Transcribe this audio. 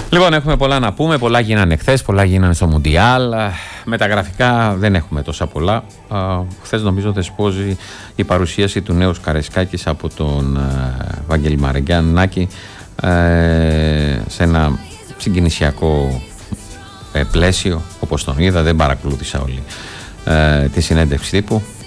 Λοιπόν, έχουμε πολλά να πούμε. Πολλά γίνανε χθες, πολλά γίνανε στο Μουντιάλ. Με τα γραφικά δεν έχουμε τόσα πολλά. Χθες νομίζω δεσπόζει η παρουσίαση του νέου Καραϊσκάκης από τον Βαγγέλη Μαριγκιανάκη σε ένα συγκινησιακό πλαίσιο, όπως τον είδα. Δεν παρακολούθησα όλη τη συνέντευξη τύπου.